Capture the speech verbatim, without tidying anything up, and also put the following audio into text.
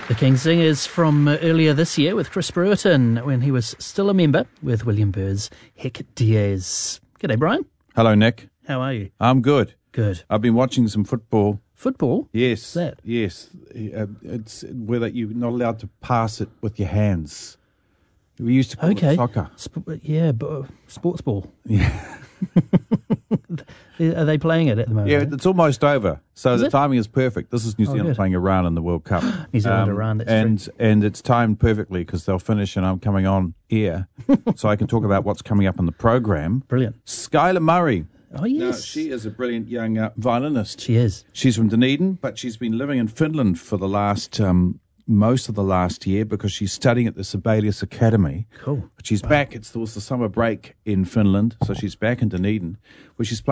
The King Singers from uh, earlier this year with Chris Brewerton when he was still a member with William Byrd's Hick Diaz. G'day, Brian. Hello, Nick. How are you? I'm good. Good. I've been watching some football. Football? Yes. What's that? Yes. Uh, It's where you're not allowed to pass it with your hands. We used to call Okay. it soccer. Sp- yeah, but, uh, sports ball. Yeah. Are they playing it at the moment? Yeah, it's almost over. So Is the it? timing is perfect. This is New Oh, Zealand good. playing Iran in the World Cup. New Zealand, Iran, that's and, true. And it's timed perfectly because they'll finish and I'm coming on air so I can talk about what's coming up in the program. Brilliant. Skylar Murray. Oh, yes. Now, she is a brilliant young uh, violinist. She is. She's from Dunedin, but she's been living in Finland for the last, um, most of the last year because she's studying at the Sibelius Academy. Cool. But she's back. It's, it was the summer break in Finland, so she's back in Dunedin, where she's playing